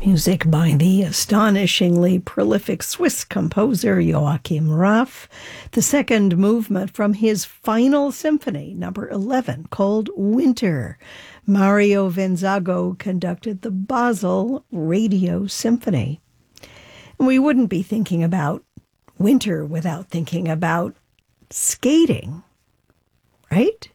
Music by the astonishingly prolific Swiss composer Joachim Raff. The second movement from his final symphony, number 11, called Winter. Mario Venzago conducted the Basel Radio Symphony. And we wouldn't be thinking about winter without thinking about skating, right?